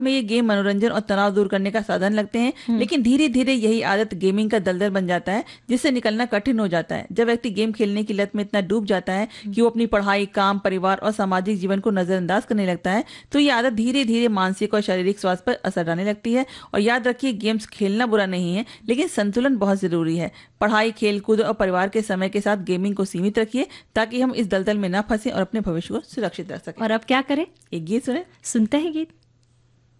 में ये गेम मनोरंजन और तनाव दूर करने का साधन लगते हैं, लेकिन धीरे धीरे यही आदत गेमिंग का दलदल बन जाता है, जिससे निकलना कठिन हो जाता है। जब व्यक्ति गेम खेलने की लत में इतना डूब जाता है कि वो अपनी पढ़ाई, काम, परिवार और सामाजिक जीवन को नजरअंदाज करने लगता है, तो ये आदत धीरे धीरे मानसिक और शारीरिक स्वास्थ्य पर असर डालने लगती है। और याद रखिए, गेम्स खेलना बुरा नहीं है, लेकिन संतुलन बहुत जरूरी है। पढ़ाई, खेलकूद और परिवार के समय के साथ गेमिंग को सीमित रखिए, ताकि हम इस दलदल में ना फंसे और अपने भविष्य को सुरक्षित रख सकें। और अब क्या करें? एक गीत सुने। सुनते हैं गीत।